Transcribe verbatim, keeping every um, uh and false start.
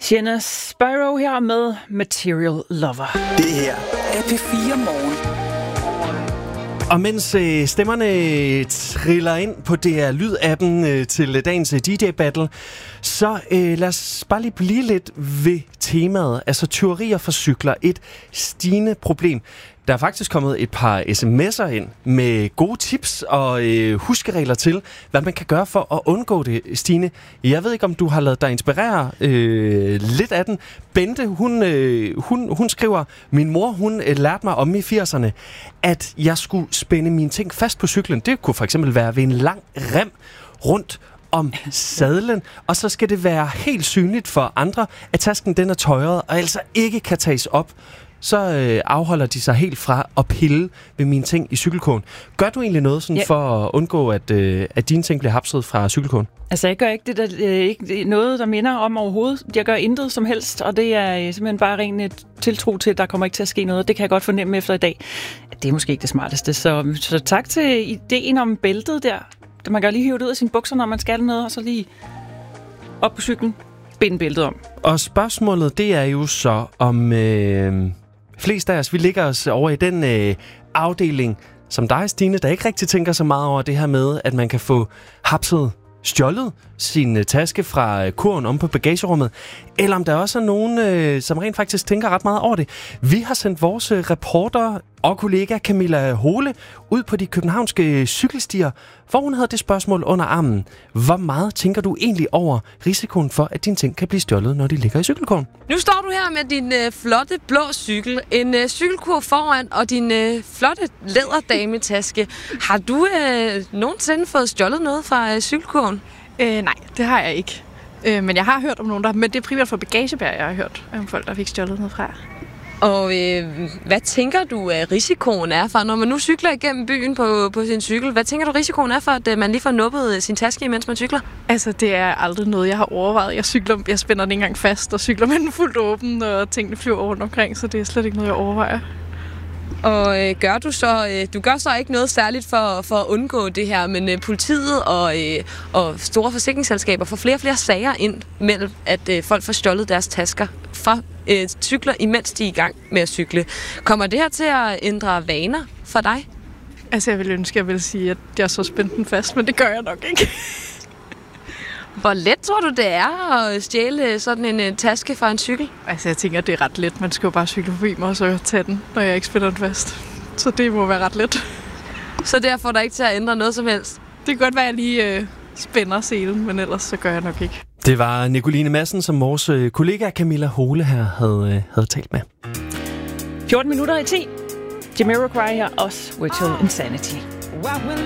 Jenna Spyro her med Material Lover. Det her er P fire Morgen. Og mens øh, stemmerne triller ind på D R Lyd-appen øh, til dagens D J-battle, så øh, lad os bare lige blive lidt ved temaet. Altså tyverier fra cykler, et stigende problem. Der er faktisk kommet et par sms'er ind med gode tips og øh, huskeregler til, hvad man kan gøre for at undgå det, Stine. Jeg ved ikke, om du har ladet dig inspirere øh, lidt af den. Bente, hun, øh, hun, hun skriver, min mor, hun øh, lærte mig om i firserne, at jeg skulle spænde mine ting fast på cyklen. Det kunne for eksempel være ved en lang rem rundt om sadlen, og så skal det være helt synligt for andre, at tasken den er tøjret, og altså ikke kan tages op. Så øh, afholder de sig helt fra at pille ved mine ting i cykelkurven. Gør du egentlig noget sådan ja. for at undgå, at, øh, at dine ting bliver hapset fra cykelkurven? Altså, jeg gør ikke det der, øh, ikke noget, der minder om overhovedet. Jeg gør intet som helst, og det er øh, simpelthen bare ren et tiltro til, at der kommer ikke til at ske noget. Det kan jeg godt fornemme efter i dag. Det er måske ikke det smarteste. Så, så tak til ideen om bæltet der. Man kan lige hive det ud af sine bukser, når man skal noget, og så lige op på cyklen, binde bæltet om. Og spørgsmålet, det er jo så om... Øh flest af os, vi ligger os over i den øh, afdeling, som dig, Stine, der ikke rigtig tænker så meget over det her med, at man kan få hapset, stjålet sin øh, taske fra øh, kurven om på bagagerummet, eller om der også er nogen, øh, som rent faktisk tænker ret meget over det. Vi har sendt vores øh, reporter og kollega Camilla Hole ud på de københavnske cykelstier, hvor hun havde det spørgsmål under armen. Hvor meget tænker du egentlig over risikoen for, at dine ting kan blive stjålet, når de ligger i cykelkurven? Nu står du her med din øh, flotte blå cykel, en øh, cykelkurv foran og din øh, flotte læderdametaske. Har du øh, nogensinde fået stjålet noget fra øh, cykelkurven? Øh, nej, det har jeg ikke. Øh, men jeg har hørt om nogen, der... Men det er primært fra bagagebær, jeg har hørt om folk, der fik stjålet noget fra. Og øh, hvad tænker du, at risikoen er for, når man nu cykler igennem byen på, på sin cykel? Hvad tænker du, risikoen er for, at man lige får nuppet sin taske, imens man cykler? Altså, det er aldrig noget, jeg har overvejet. Jeg cykler, jeg spænder den ikke engang fast, og cykler med den fuldt åben, og tingene flyver rundt omkring, så det er slet ikke noget, jeg overvejer. Og øh, gør du så, øh, du gør så ikke noget særligt for, for at undgå det her, men øh, politiet og, øh, og store forsikringsselskaber får flere og flere sager ind mellem, at øh, folk får stjålet deres tasker fra øh, cykler, imens de er i gang med at cykle. Kommer det her til at ændre vaner for dig? Altså, jeg ville ønske, at jeg ville sige, at jeg så spændte den fast, men det gør jeg nok ikke. Hvor let tror du, det er at stjæle sådan en, en taske fra en cykel? Altså, jeg tænker, det er ret let. Man skal jo bare cykle forbi mig og så tage den, når jeg ikke spænder den fast. Så det må være ret let. Så derfor er der ikke til at ændre noget som helst? Det kan godt være, at jeg lige øh, spænder selen, men ellers så gør jeg nok ikke. Det var Nicoline Madsen, som vores øh, kollega Camilla Hole her havde, øh, havde talt med. fjorten minutter i ti. Jamiroquai her, også Virtual Insanity.